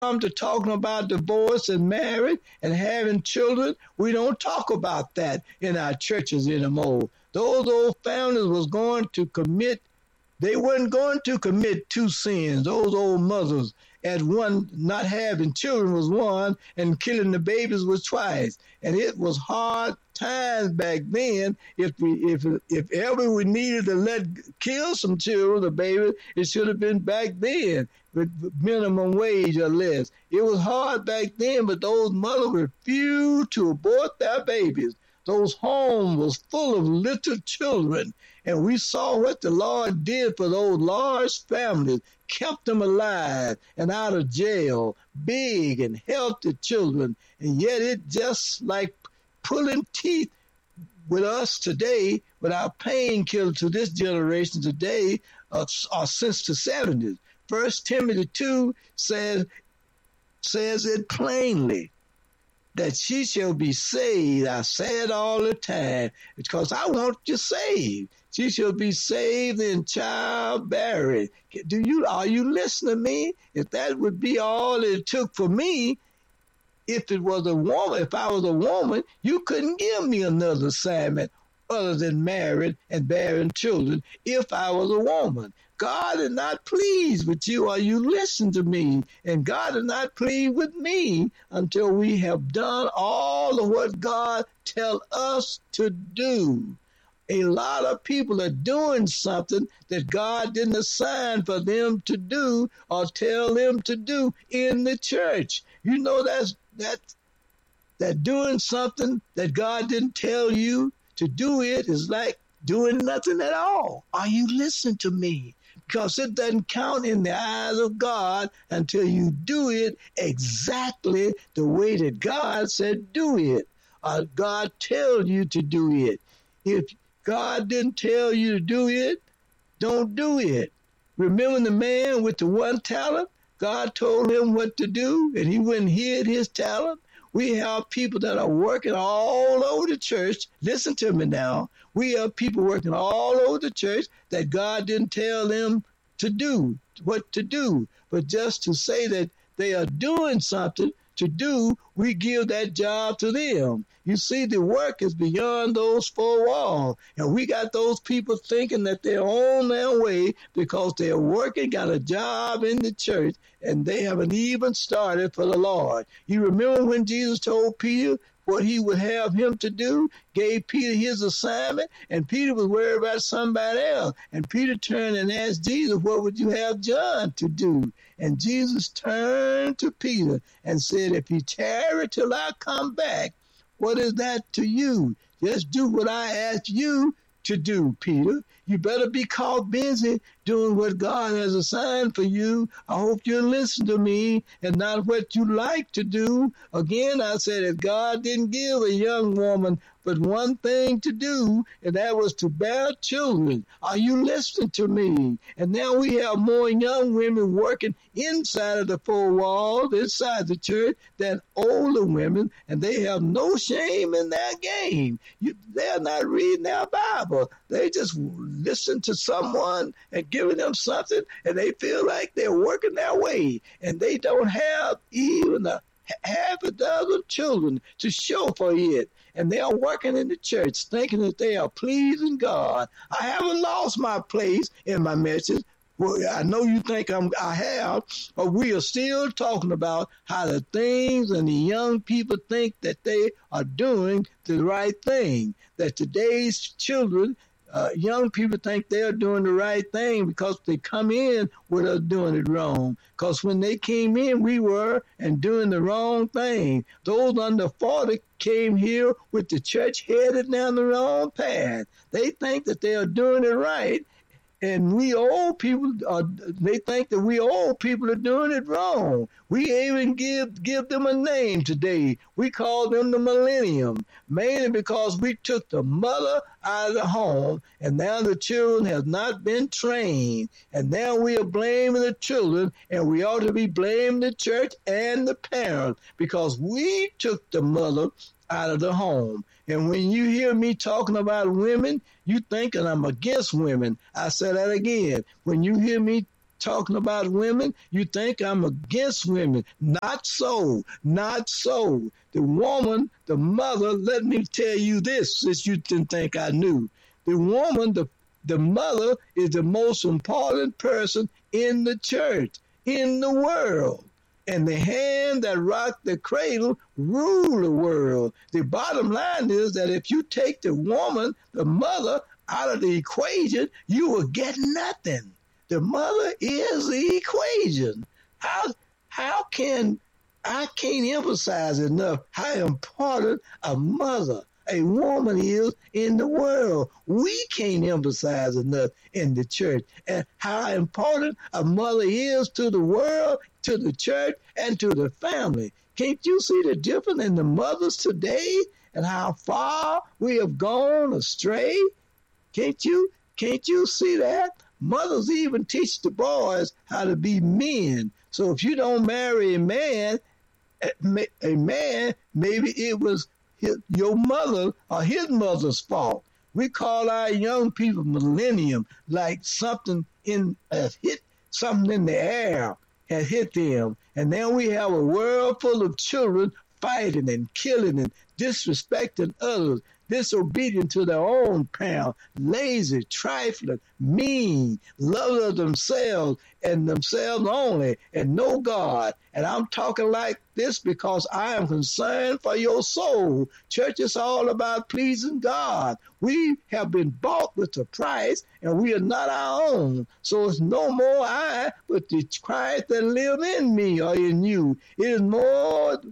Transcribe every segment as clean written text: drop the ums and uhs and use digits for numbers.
come to talking about divorce and marriage and having children, we don't talk about that in our churches anymore. Those old families was going to commit, they weren't going to commit two sins. Those old mothers, at one, not having children was one, and killing the babies was twice. And it was hard times back then. If ever we needed to kill some children, the baby, it should have been back then with minimum wage or less. It was hard back then, but those mothers refused to abort their babies. Those homes was full of little children, and we saw what the Lord did for those large families, kept them alive and out of jail, big and healthy children. And yet it just like pulling teeth with us today, with our painkiller to this generation today, or since the 70s. 1 Timothy 2 says it plainly, that she shall be saved. I say it all the time because I want you saved. She shall be saved in childbearing. Are you listening to me? If that would be all it took for me, if it was a woman, if I was a woman, you couldn't give me another assignment other than married and bearing children if I was a woman. God is not pleased with you, or you listen to me, and God is not pleased with me until we have done all of what God tells us to do. A lot of people are doing something that God didn't assign for them to do or tell them to do in the church. You know that doing something that God didn't tell you to do it is like doing nothing at all. Are you listening to me? Because it doesn't count in the eyes of God until you do it exactly the way that God said do it, or God tells you to do it. If God didn't tell you to do it, don't do it. Remember the man with the one talent? God told him what to do, and he went and hid his talent. We have people that are working all over the church. Listen to me now. We have people working all over the church that God didn't tell them to do, what to do. But just to say that they are doing something to do, we give that job to them. You see, the work is beyond those four walls. And we got those people thinking that they're on their way because they're working, got a job in the church, and they haven't even started for the Lord. You remember when Jesus told Peter what he would have him to do, gave Peter his assignment, and Peter was worried about somebody else. And Peter turned and asked Jesus, what would you have John to do? And Jesus turned to Peter and said, if you tarry till I come back, what is that to you? Just do what I ask you to do, Peter. You better be caught busy doing what God has assigned for you. I hope you listen to me and not what you like to do. Again, I said if God didn't give a young woman but one thing to do, and that was to bear children. Are you listening to me? And now we have more young women working inside of the four walls, inside the church, than older women, and they have no shame in their game. They're not reading their Bible. They just listen to someone and giving them something, and they feel like they're working their way, and they don't have even half a dozen children to show for it. And they are working in the church thinking that they are pleasing God. I haven't lost my place in my message. Well, I know you think I have, but we are still talking about how the things and the young people think that they are doing the right thing, that today's children, young people think they're doing the right thing because they come in with us doing it wrong. Because when they came in, we were and doing the wrong thing. Those under 40 came here with the church headed down the wrong path. They think that they are doing it right. And we old people, they think that we old people are doing it wrong. We even give them a name today. We call them the millennium, mainly because we took the mother out of the home, and now the children have not been trained. And now we are blaming the children, and we ought to be blaming the church and the parents because we took the mother out of the home. And when you hear me talking about women, you thinking I'm against women. I say that again. When you hear me talking about women, you think I'm against women. Not so. Not so. The woman, the mother, let me tell you this, since you didn't think I knew. The woman, the mother is the most important person in the church, in the world. And the hand that rocked the cradle rule the world. The bottom line is that if you take the woman, the mother, out of the equation, you will get nothing. The mother is the equation. How can I can't emphasize enough how important a mother, a woman is in the world. We can't emphasize enough in the church and how important a mother is to the world, to the church, and to the family. Can't you see the difference in the mothers today and how far we have gone astray? Can't you see that? Mothers even teach the boys how to be men. So if you don't marry a man, maybe it was your mother or his mother's fault. We call our young people millennium, like something hit something in the air has hit them, and then we have a world full of children fighting and killing and disrespecting others, disobedient to their own parents, lazy, trifling, mean, lovers of themselves and themselves only, and no God. And I'm talking like this because I am concerned for your soul. Church is all about pleasing God. We have been bought with a price, and we are not our own. So it's no more I, but the Christ that live in me or in you. It is more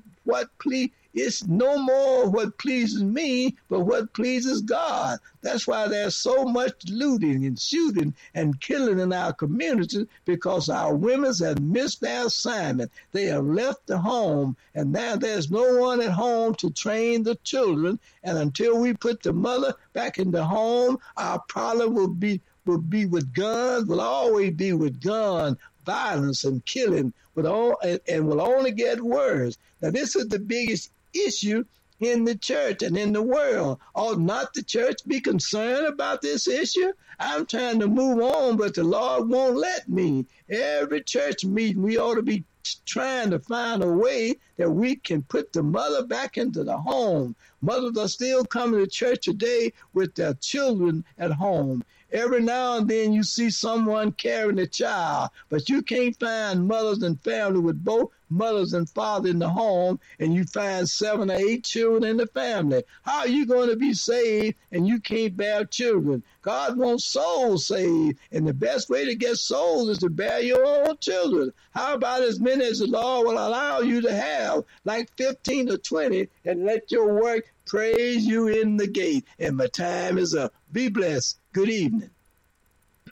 it's no more what pleases me, but what pleases God. That's why there's so much looting and shooting and killing in our communities, because our women have missed their assignment. They have left the home, and now there's no one at home to train the children. And until we put the mother back in the home, our problem will be with guns, will always be with guns, violence and killing, and will only get worse. Now, this is the biggest issue in the church and in the world. Ought not the church be concerned about this issue? I'm trying to move on, but the Lord won't let me. Every church meeting, we ought to be trying to find a way that we can put the mother back into the home. Mothers are still coming to church today with their children at home. Every now and then you see someone carrying a child, but you can't find mothers and family with both mothers and father in the home, and you find 7 or 8 children in the family. How are you going to be saved and you can't bear children? God wants souls saved, and the best way to get souls is to bear your own children. How about as many as the Lord will allow you to have, like 15 or 20, and let your work praise you in the gate? And my time is up. Be blessed. Good evening.